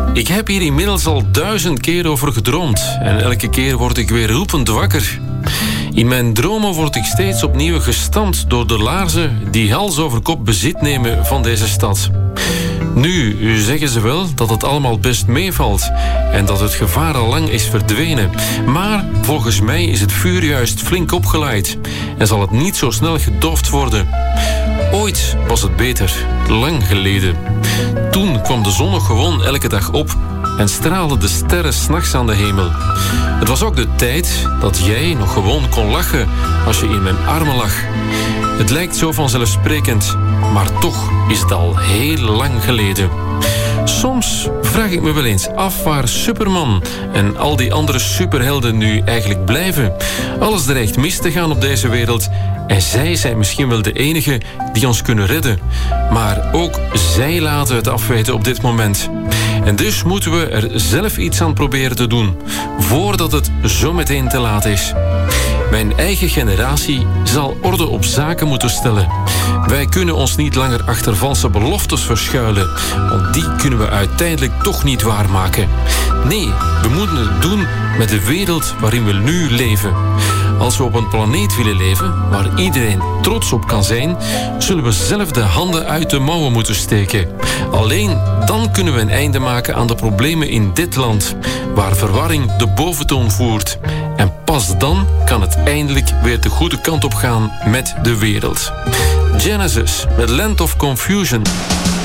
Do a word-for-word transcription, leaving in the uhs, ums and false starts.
Ik heb hier inmiddels al duizend keer over gedroomd en elke keer word ik weer roepend wakker. In mijn dromen word ik steeds opnieuw gestampt door de laarzen die hals over kop bezit nemen van deze stad. Nu zeggen ze wel dat het allemaal best meevalt en dat het gevaar al lang is verdwenen. Maar volgens mij is het vuur juist flink opgeleid en zal het niet zo snel gedoofd worden. Ooit was het beter, lang geleden. Toen kwam de zon nog gewoon elke dag op en straalden de sterren 's nachts aan de hemel. Het was ook de tijd dat jij nog gewoon kon lachen als je in mijn armen lag. Het lijkt zo vanzelfsprekend, maar toch is het al heel lang geleden. Soms vraag ik me wel eens af waar Superman en al die andere superhelden nu eigenlijk blijven. Alles dreigt mis te gaan op deze wereld en zij zijn misschien wel de enigen die ons kunnen redden. Maar ook zij laten het afweten op dit moment. En dus moeten we er zelf iets aan proberen te doen, voordat het zo meteen te laat is. Mijn eigen generatie zal orde op zaken moeten stellen. Wij kunnen ons niet langer achter valse beloftes verschuilen, want die kunnen we uiteindelijk toch niet waarmaken. Nee, we moeten het doen met de wereld waarin we nu leven. Als we op een planeet willen leven waar iedereen trots op kan zijn, zullen we zelf de handen uit de mouwen moeten steken. Alleen dan kunnen we een einde maken aan de problemen in dit land, waar verwarring de boventoon voert. En pas dan kan het eindelijk weer de goede kant op gaan met de wereld. Genesis met Land of Confusion.